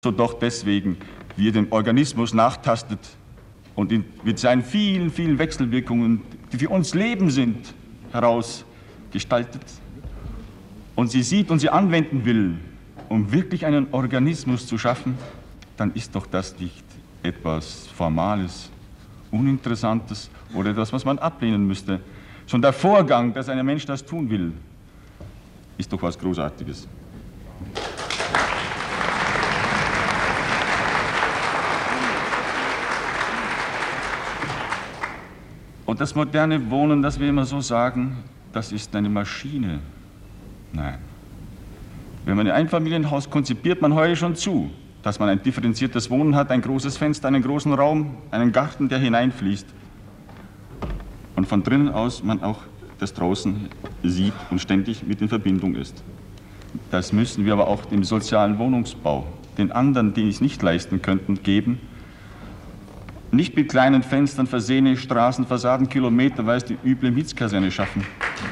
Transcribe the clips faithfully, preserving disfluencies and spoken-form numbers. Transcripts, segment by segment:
So doch deswegen, wie er den Organismus nachtastet und ihn mit seinen vielen, vielen Wechselwirkungen, die für uns Leben sind, herausgestaltet und sie sieht und sie anwenden will, um wirklich einen Organismus zu schaffen, dann ist doch das nicht etwas Formales, Uninteressantes oder etwas, was man ablehnen müsste. Schon der Vorgang, dass ein Mensch das tun will, ist doch was Großartiges. Und das moderne Wohnen, das wir immer so sagen, das ist eine Maschine. Nein. Wenn man ein Einfamilienhaus konzipiert, man heute schon zu, dass man ein differenziertes Wohnen hat, ein großes Fenster, einen großen Raum, einen Garten, der hineinfließt. Und von drinnen aus man auch das draußen sieht und ständig mit in Verbindung ist. Das müssen wir aber auch dem sozialen Wohnungsbau, den anderen, die es nicht leisten könnten, geben. Nicht mit kleinen Fenstern versehene Straßenfassaden kilometerweise die üble Mietskaserne schaffen.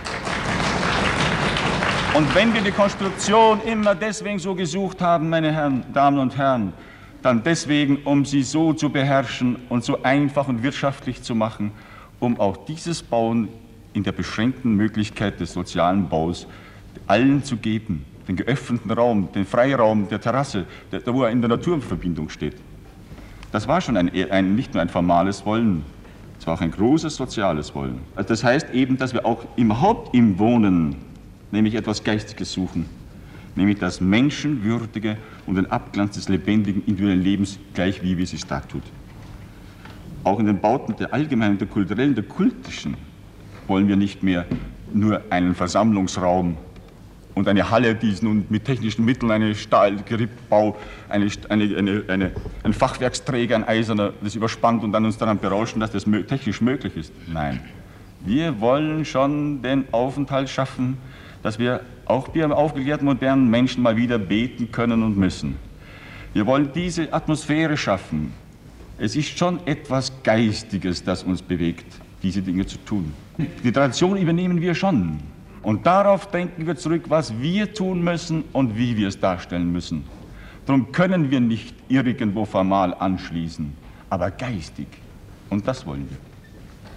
Und wenn wir die Konstruktion immer deswegen so gesucht haben, meine Herren, Damen und Herren, dann deswegen, um sie so zu beherrschen und so einfach und wirtschaftlich zu machen, um auch dieses Bauen in der beschränkten Möglichkeit des sozialen Baus allen zu geben, den geöffneten Raum, den Freiraum der Terrasse, der, wo er in der Naturverbindung steht. Das war schon ein, ein, nicht nur ein formales Wollen, es war auch ein großes soziales Wollen. Also das heißt eben, dass wir auch überhaupt im Wohnen nämlich etwas Geistiges suchen, nämlich das Menschenwürdige und den Abglanz des lebendigen individuellen Lebens, gleich wie es es da tut. Auch in den Bauten der allgemeinen, der kulturellen, der kultischen wollen wir nicht mehr nur einen Versammlungsraum und eine Halle, die ist nun mit technischen Mitteln, eine Stahlgerüstbau, eine, eine, eine, eine, ein Fachwerksträger, ein eiserner, das überspannt und dann uns daran berauschen, dass das technisch möglich ist. Nein, wir wollen schon den Aufenthalt schaffen, dass wir auch wir aufgeklärten modernen Menschen mal wieder beten können und müssen. Wir wollen diese Atmosphäre schaffen. Es ist schon etwas Geistiges, das uns bewegt, diese Dinge zu tun. Die Tradition übernehmen wir schon. Und darauf denken wir zurück, was wir tun müssen und wie wir es darstellen müssen. Darum können wir nicht irgendwo formal anschließen, aber geistig. Und das wollen wir.